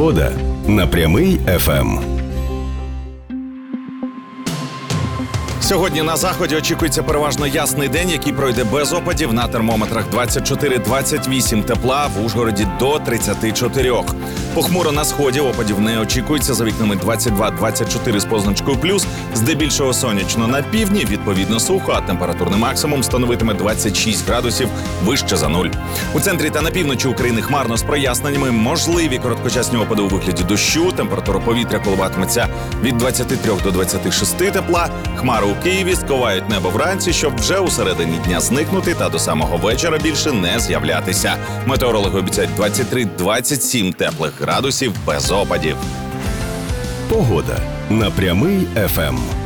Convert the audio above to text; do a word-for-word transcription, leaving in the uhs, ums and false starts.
Погода на Прямий еф ем. Сьогодні на заході очікується переважно ясний день, який пройде без опадів. На термометрах двадцять чотири - двадцять вісім тепла, в Ужгороді до тридцяти чотирьох. Похмуро на сході, опадів не очікується, за вікнами двадцять два - двадцять чотири з позначкою плюс, здебільшого сонячно на півдні, відповідно сухо, а температурний максимум становитиме двадцять шість градусів вище за нуль. У центрі та на півночі України хмарно з проясненнями, можливі короткочасні опади у вигляді дощу, температура повітря коливатиметься від двадцяти трьох до двадцяти шести тепла, хмари у Києві сковають небо вранці, щоб вже у середині дня зникнути та до самого вечора більше не з'являтися. Метеорологи обіцяють двадцять три - двадцять сім теплих градусів без опадів. Погода на Прямий еф ем.